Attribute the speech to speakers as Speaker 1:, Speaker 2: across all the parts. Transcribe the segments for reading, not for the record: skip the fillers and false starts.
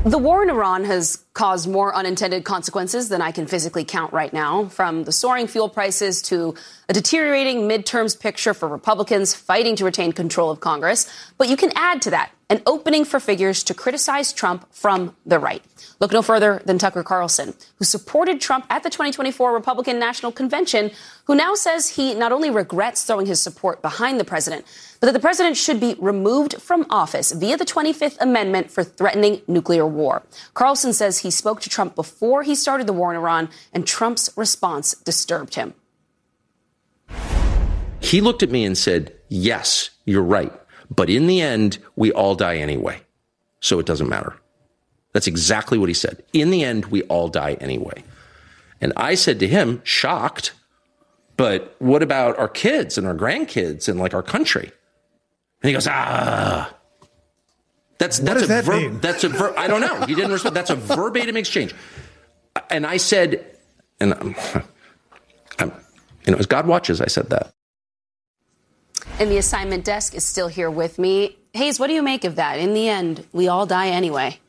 Speaker 1: The war in Iran has caused more unintended consequences than I can physically count right now, from the soaring fuel prices to a deteriorating midterms picture for Republicans fighting to retain control of Congress. But you can add to that an opening for figures to criticize Trump from the right. Look no further than Tucker Carlson, who supported Trump at the 2024 Republican National Convention, who now says he not only regrets throwing his support behind the president, but that the president should be removed from office via the 25th Amendment for threatening nuclear war. Carlson says he spoke to Trump before he started the war in Iran, and Trump's response disturbed him.
Speaker 2: He looked at me and said, yes, you're right. But in the end, we all die anyway. So it doesn't matter. That's exactly what he said. In the end, we all die anyway. And I said to him, shocked, but what about our kids and our grandkids and like our country? And he goes, That's a verb. That's a verb. I don't know. He didn't respond. That's a verbatim exchange. And I said, as God watches, I said that.
Speaker 1: And the assignment desk is still here with me. Hayes, what do you make of that? In the end, we all die anyway.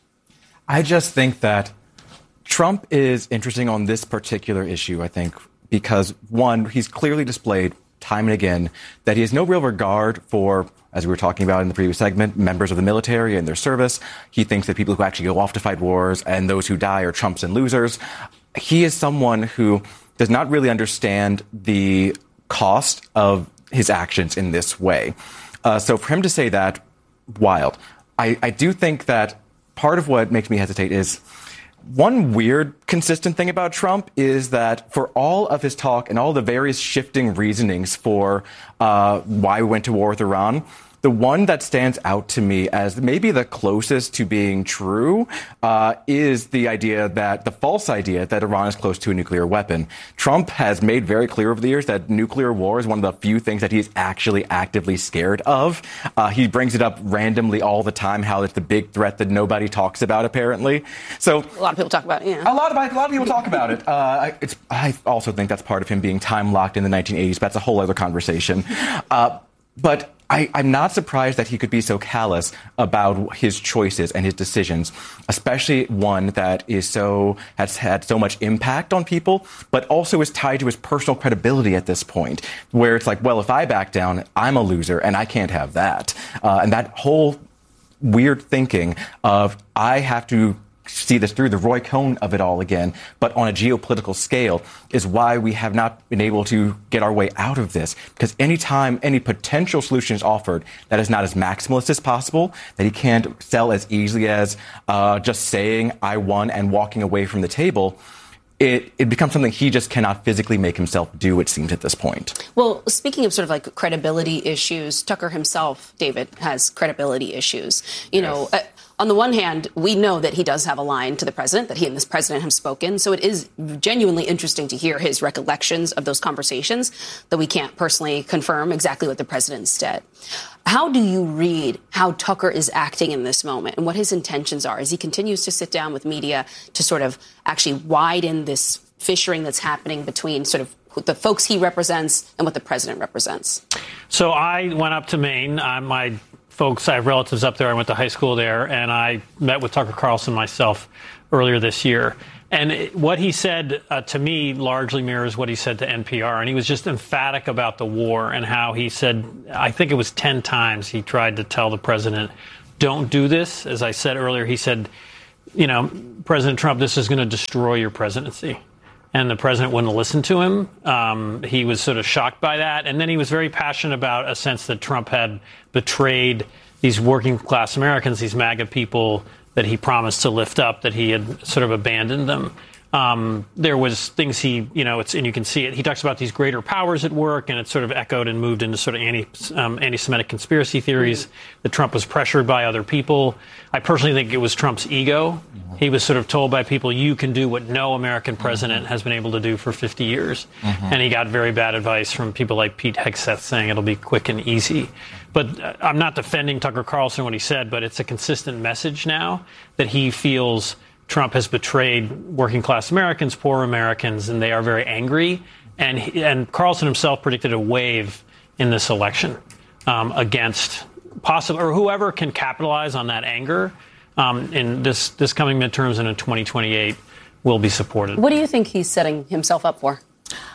Speaker 3: I just think that Trump is interesting on this particular issue, I think, because, one, he's clearly displayed time and again that he has no real regard for, as we were talking about in the previous segment, members of the military and their service. He thinks that people who actually go off to fight wars and those who die are chumps and losers. He is someone who does not really understand the cost of his actions in this way. So for him to say that, wild. I do think that part of what makes me hesitate is one weird consistent thing about Trump is that for all of his talk and all the various shifting reasonings for why we went to war with Iran, the one that stands out to me as maybe the closest to being true is the false idea that Iran is close to a nuclear weapon. Trump has made very clear over the years that nuclear war is one of the few things that he is actually actively scared of. He brings it up randomly all the time, how it's the big threat that nobody talks about, apparently. So
Speaker 1: a lot of people talk about it, yeah.
Speaker 3: A lot of people talk about it. I also think that's part of him being time locked in the 1980s. But that's a whole other conversation. But I'm not surprised that he could be so callous about his choices and his decisions, especially one that has had so much impact on people, but also is tied to his personal credibility at this point, where it's like, well, if I back down, I'm a loser, and I can't have that. And that whole weird thinking of I have to see this through the Roy Cohn of it all again, but on a geopolitical scale, is why we have not been able to get our way out of this. Because anytime any potential solution is offered that is not as maximalist as possible, that he can't sell as easily as just saying I won and walking away from the table, it becomes something he just cannot physically make himself do, it seems, at this point.
Speaker 1: Well, speaking of sort of like credibility issues, Tucker himself, David, has credibility issues. You know, on the one hand, we know that he does have a line to the president, that he and this president have spoken. So it is genuinely interesting to hear his recollections of those conversations, though we can't personally confirm exactly what the president said. How do you read how Tucker is acting in this moment and what his intentions are as he continues to sit down with media to sort of actually widen this fissuring that's happening between sort of the folks he represents and what the president represents?
Speaker 4: So I went up to Maine. My folks, I have relatives up there. I went to high school there, and I met with Tucker Carlson myself earlier this year. And what he said to me largely mirrors what he said to NPR. And he was just emphatic about the war and how he said, I think it was 10 times he tried to tell the president, don't do this. As I said earlier, he said, you know, President Trump, this is going to destroy your presidency. And the president wouldn't listen to him. He was sort of shocked by that. And then he was very passionate about a sense that Trump had betrayed these working class Americans, these MAGA people that he promised to lift up, that he had sort of abandoned them. There was things and you can see it. He talks about these greater powers at work, and it sort of echoed and moved into sort of anti-Semitic conspiracy theories that Trump was pressured by other people. I personally think it was Trump's ego. He was sort of told by people, you can do what no American president has been able to do for 50 years. And he got very bad advice from people like Pete Hegseth saying it'll be quick and easy. But I'm not defending Tucker Carlson, what he said, but it's a consistent message now that he feels Trump has betrayed working class Americans, poor Americans, and they are very angry. And Carlson himself predicted a wave in this election against possible or whoever can capitalize on that anger in this coming midterms and in 2028 will be supported.
Speaker 1: What do you think he's setting himself up for?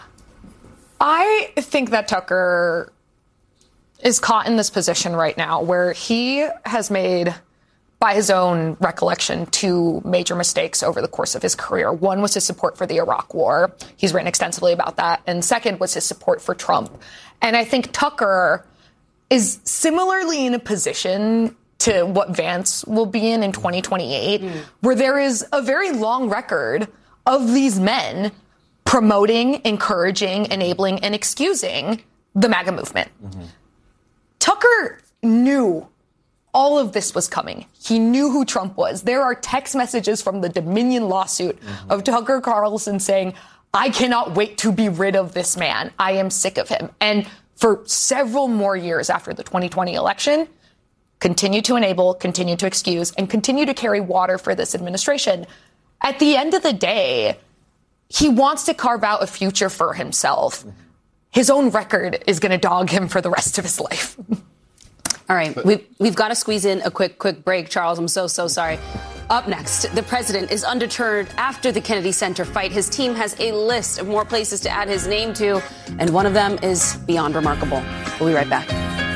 Speaker 5: I think that Tucker is caught in this position right now where he has made, by his own recollection, two major mistakes over the course of his career. One was his support for the Iraq War. He's written extensively about that. And second was his support for Trump. And I think Tucker is similarly in a position to what Vance will be in 2028, where there is a very long record of these men promoting, encouraging, enabling, and excusing the MAGA movement. Tucker knew all of this was coming. He knew who Trump was. There are text messages from the Dominion lawsuit of Tucker Carlson saying, I cannot wait to be rid of this man. I am sick of him. And for several more years after the 2020 election, continue to enable, continue to excuse, and continue to carry water for this administration. At the end of the day, he wants to carve out a future for himself. His own record is going to dog him for the rest of his life.
Speaker 1: All right, we've got to squeeze in a quick break, Charles. I'm so sorry. Up next, the president is undeterred after the Kennedy Center fight. His team has a list of more places to add his name to, and one of them is beyond remarkable. We'll be right back.